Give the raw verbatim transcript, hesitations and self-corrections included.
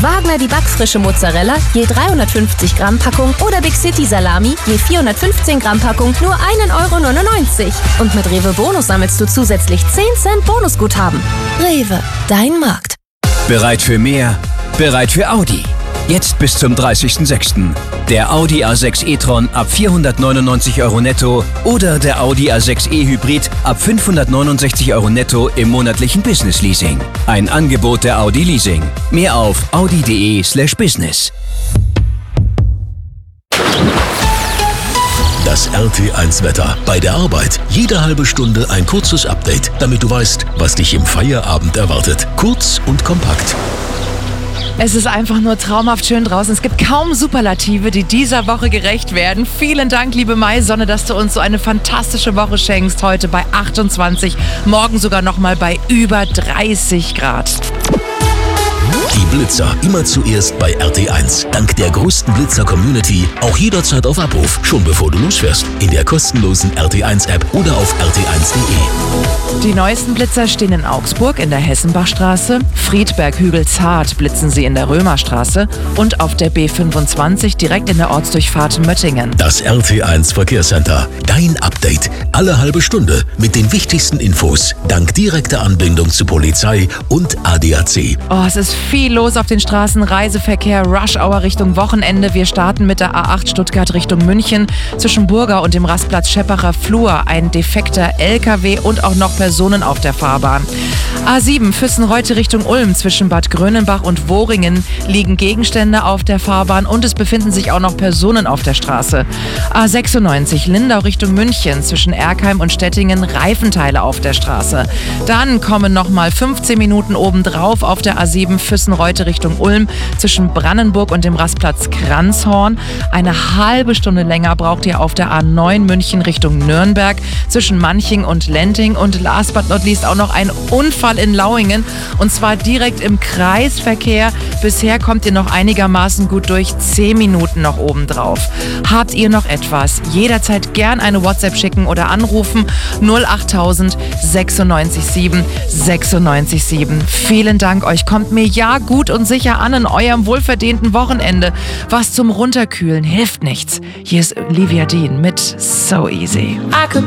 Wagner die backfrische Mozzarella, je dreihundertfünfzig Gramm Packung oder Big City Salami, je vierhundertfünfzehn Gramm Packung, nur ein Euro neunundneunzig. Und mit Rewe Bonus sammelst du zusätzlich zehn Cent Bonusguthaben. Rewe, dein Markt. Bereit für mehr? Bereit für Audi. Jetzt bis zum dreißigsten sechsten Der Audi A sechs e-tron ab vierhundertneunundneunzig Euro netto oder der Audi A sechs e Hybrid ab fünfhundertneunundsechzig Euro netto im monatlichen Business Leasing. Ein Angebot der Audi Leasing. Mehr auf audi.de slash business. Das R T eins Wetter. Bei der Arbeit jede halbe Stunde ein kurzes Update, damit du weißt, was dich im Feierabend erwartet. Kurz und kompakt. Es ist einfach nur traumhaft schön draußen. Es gibt kaum Superlative, die dieser Woche gerecht werden. Vielen Dank, liebe Maisonne, dass du uns so eine fantastische Woche schenkst. Heute bei achtundzwanzig, morgen sogar nochmal bei über dreißig Grad. Die Blitzer immer zuerst bei R T eins. Dank der größten Blitzer-Community auch jederzeit auf Abruf, schon bevor du losfährst. In der kostenlosen R T eins App oder auf r t eins punkt de. Die neuesten Blitzer stehen in Augsburg in der Hessenbachstraße, Friedberg-Hügel-Zart blitzen sie in der Römerstraße und auf der B fünfundzwanzig direkt in der Ortsdurchfahrt Möttingen. Das R T eins Verkehrscenter. Dein Update. Alle halbe Stunde mit den wichtigsten Infos. Dank direkter Anbindung zu Polizei und A D A C. Oh, es ist viel los auf den Straßen. Reiseverkehr, Rush-Hour Richtung Wochenende. Wir starten mit der A acht Stuttgart Richtung München. Zwischen Burger und dem Rastplatz Scheppacher Flur ein defekter L K W und auch noch Personen auf der Fahrbahn. A sieben Füssen-Reute Richtung Ulm. Zwischen Bad Grönenbach und Wohringen liegen Gegenstände auf der Fahrbahn und es befinden sich auch noch Personen auf der Straße. A sechsundneunzig Lindau Richtung München. Zwischen Erkheim und Stettingen Reifenteile auf der Straße. Dann kommen nochmal fünfzehn Minuten obendrauf auf der A sieben Füssen-Reute Richtung Ulm. Zwischen Brannenburg und dem Rastplatz Kranzhorn. Eine halbe Stunde länger braucht ihr auf der A neun München Richtung Nürnberg. Zwischen Manching und Lenting. Und last but not least auch noch ein Unfall in Lauingen. Und zwar direkt im Kreisverkehr. Bisher kommt ihr noch einigermaßen gut durch. Zehn Minuten noch obendrauf. Habt ihr noch etwas? Jederzeit gern eine WhatsApp schicken oder anrufen. null achttausend sechsundneunzig sieben sechsundneunzig sieben. Vielen Dank. Euch kommt mir ja gut und sicher an in eurem wohlverdienten Wochenende. Was zum Runterkühlen hilft nichts. Hier ist Olivia Dean mit So Easy.